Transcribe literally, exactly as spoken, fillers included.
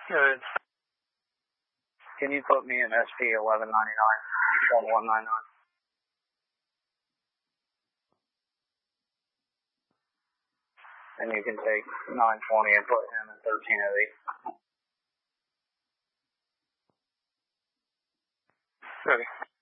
Good. Can you put me in S P eleven ninety-nine, one one nine nine? And you can take nine twenty and put him in thirteen oh eight. Ready.